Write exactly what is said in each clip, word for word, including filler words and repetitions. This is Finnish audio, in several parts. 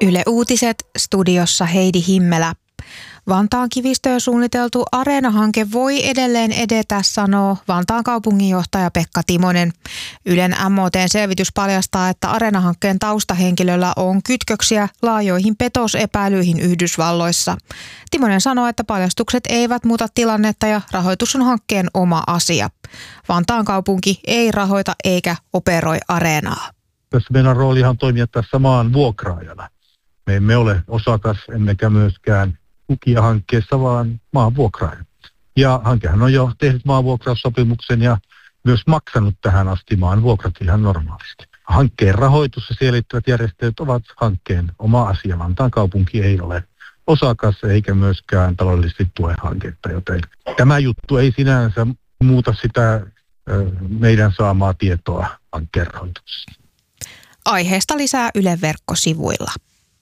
Yle Uutiset, studiossa Heidi Himmelä. Vantaan kivistöön suunniteltu Areena-hanke voi edelleen edetä, sanoo Vantaan kaupunginjohtaja Pekka Timonen. Ylen M O T:n selvitys paljastaa, että Areena-hankkeen taustahenkilöllä on kytköksiä laajoihin petosepäilyihin Yhdysvalloissa. Timonen sanoo, että paljastukset eivät muuta tilannetta ja rahoitus on hankkeen oma asia. Vantaan kaupunki ei rahoita eikä operoi Areenaa. Tässä meidän roolihan on toimia tässä maan vuokraajana. Me emme ole osakas emmekä myöskään tukija hankkeessa, vaan maan vuokraaja. Ja hankehan on jo tehnyt maanvuokraussopimuksen ja myös maksanut tähän asti maan vuokrat ihan normaalisti. Hankkeen rahoitus ja siihen liittyvät järjestelyt ovat hankkeen oma asia. Vantaan kaupunki ei ole osakas eikä myöskään taloudellisesti tue hanketta, joten tämä juttu ei sinänsä muuta sitä meidän saamaa tietoa hankkeen rahoituksesta. Aiheesta lisää Ylen verkkosivuilla.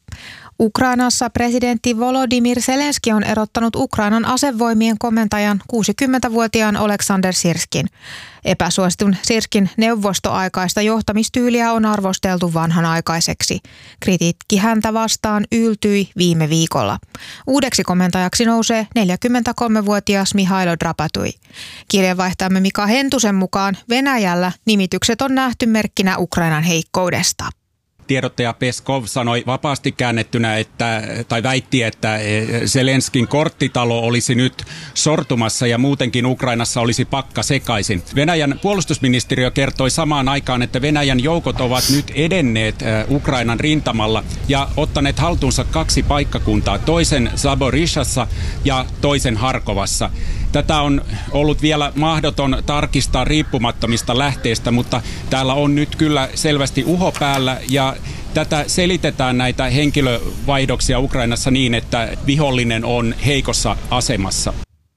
Ukrainassa presidentti Volodymyr Zelenski on erottanut Ukrainan asevoimien komentajan kuusikymmentävuotiaan Oleksandr Syrskin. Epäsuositun Syrskin neuvostoaikaista johtamistyyliä on arvosteltu vanhanaikaiseksi. Kritiikki häntä vastaan yltyi viime viikolla. Uudeksi komentajaksi nousee neljäkymmentäkolmevuotias Mihailo Drapatui. Kirjeenvaihtajamme Mika Hentusen mukaan Venäjällä nimitykset on nähty merkkinä Ukrainan heikkoudesta. Tiedottaja Peskov sanoi vapaasti käännettynä, että, tai väitti, että Zelenskin korttitalo olisi nyt sortumassa ja muutenkin Ukrainassa olisi pakka sekaisin. Venäjän puolustusministeriö kertoi samaan aikaan, että Venäjän joukot ovat nyt edenneet Ukrainan rintamalla ja ottaneet haltuunsa kaksi paikkakuntaa, toisen Zaporizhzhassa ja toisen Harkovassa. Tätä on ollut vielä mahdoton tarkistaa riippumattomista lähteistä, mutta täällä on nyt kyllä selvästi uho päällä ja tätä selitetään näitä henkilövaihdoksia Ukrainassa niin, että vihollinen on heikossa asemassa.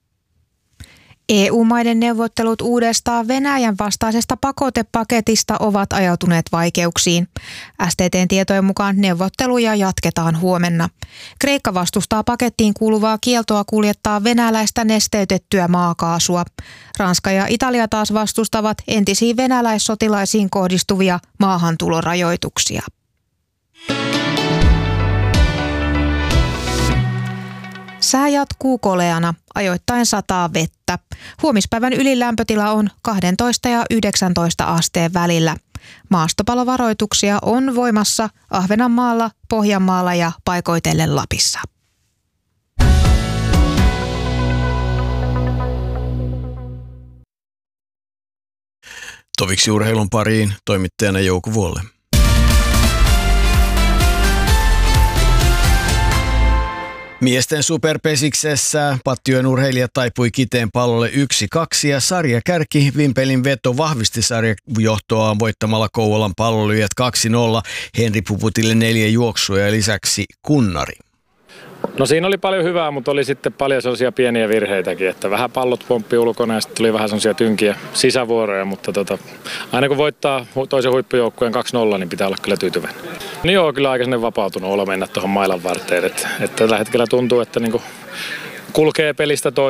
E U-maiden neuvottelut uudestaan Venäjän vastaisesta pakotepaketista ovat ajautuneet vaikeuksiin. S T T:n tietojen mukaan neuvotteluja jatketaan huomenna. Kreikka vastustaa pakettiin kuuluvaa kieltoa kuljettaa venäläistä nesteytettyä maakaasua. Ranska ja Italia taas vastustavat entisiin venäläissotilaisiin kohdistuvia maahantulorajoituksia. Sää jatkuu koleana, ajoittain sataa vettä. Huomispäivän ylilämpötila on kaksitoista ja yhdeksäntoista asteen välillä. Maastopalovaroituksia on voimassa Ahvenanmaalla, Pohjanmaalla ja paikoitellen Lapissa. Toviksi urheilun pariin toimittajana Jouko Vuolle. Miesten superpesiksessä Pattijoen urheilija taipui Kiteen pallolle yksi kaksi ja sarjakärki Vimpelin veto vahvisti sarjajohtoaan voittamalla Kouvolan Pallolyijät kaksi nolla, Henri Puputille neljä juoksua ja lisäksi kunnari. No siinä oli paljon hyvää, mutta oli sitten paljon sellaisia pieniä virheitäkin, että vähän pallot pomppi ulkona ja sitten tuli vähän sellaisia tynkiä sisävuoroja, mutta tota, aina kun voittaa toisen huippujoukkueen kaksi nolla, niin pitää olla kyllä tyytyväinen. No joo, kyllä aika vapautunut olo mennä tuohon mailan varteen, että, että tällä hetkellä tuntuu, että niinku kulkee pelistä toiseen.